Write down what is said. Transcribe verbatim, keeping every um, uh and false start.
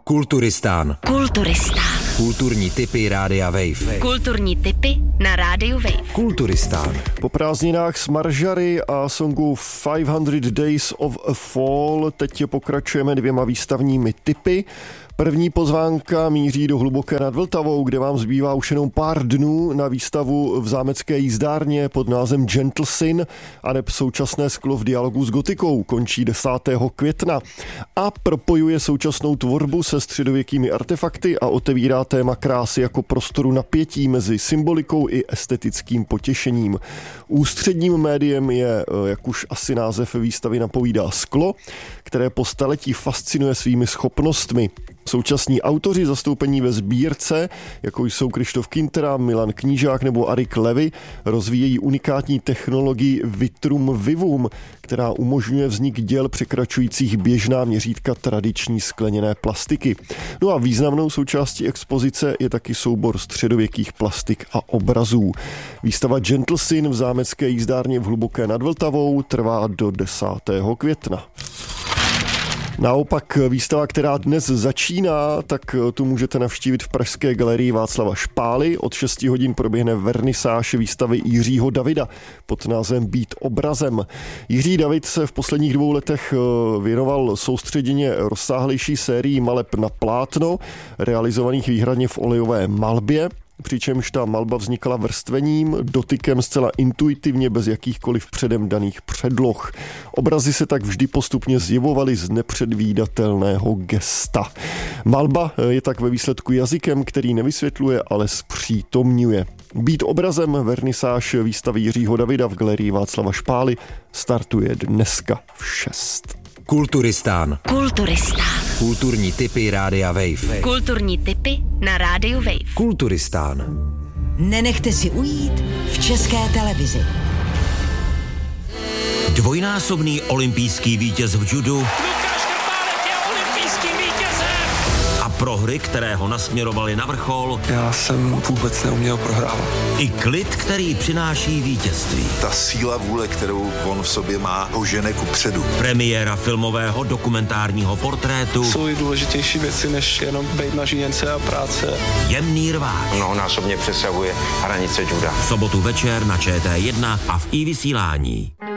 Kulturistán. Kulturistán. Kulturní tipy Rádia Wave. Kulturní tipy na Rádiu Wave. Kulturistán. Po prázdninách s Maržary a songu five hundred Days of a Fall teď pokračujeme dvěma výstavními tipy. První pozvánka míří do Hluboké nad Vltavou, kde vám zbývá už jenom pár dnů na výstavu v zámecké jízdárně pod názvem Gentle Sin, aneb současné sklo v dialogu s gotikou, končí desátého května a propojuje současnou tvorbu se středověkými artefakty a otevírá téma krásy jako prostoru napětí mezi symbolikou i estetickým potěšením. Ústředním médiem je, jak už asi název výstavy napovídá, sklo, které po staletí fascinuje svými schopnostmi. Současní autoři zastoupení ve sbírce, jako jsou Krištof Kintera, Milan Knížák nebo Arik Levy, rozvíjejí unikátní technologii Vitrum Vivum, která umožňuje vznik děl překračujících běžná měřítka tradiční skleněné plastiky. No a významnou součástí expozice je taky soubor středověkých plastik a obrazů. Výstava Gentle Sin v zámecké jízdárně v Hluboké nad Vltavou trvá do desátého května. Naopak výstava, která dnes začíná, tak tu můžete navštívit v pražské galerii Václava Špály. Od šesti hodin proběhne vernisáž výstavy Jiřího Davida pod názvem Být obrazem. Jiří David se v posledních dvou letech věnoval soustředěně rozsáhlejší sérii maleb na plátno, realizovaných výhradně v olejové malbě, přičemž ta malba vznikala vrstvením, dotykem zcela intuitivně bez jakýchkoliv předem daných předloh. Obrazy se tak vždy postupně zjevovaly z nepředvídatelného gesta. Malba je tak ve výsledku jazykem, který nevysvětluje, ale zpřítomňuje. Být obrazem vernisáž výstavy Jiřího Davida v galerii Václava Špály startuje dneska v šest. Kulturistán. Kulturistán. Kulturní tipy Rádia Wave. Kulturní tipy na Rádiu Wave. Kulturistán. Nenechte si ujít v České televizi. Dvojnásobný olympijský vítěz v judu Lukáš Krpálek je olympijským vítězem. a prohry, které ho nasměrovaly na vrchol, Já jsem vůbec neuměl prohrávat. i klid, který přináší vítězství. Ta síla vůle, kterou on v sobě má, ho žene ku předu. Premiéra filmového dokumentárního portrétu Jsou i důležitější věci, než jenom být na žíněnce a práce. Jemný rváč. Mnohonásobně přesahuje hranice juda. V sobotu večer na Č T jedna a v i vysílání.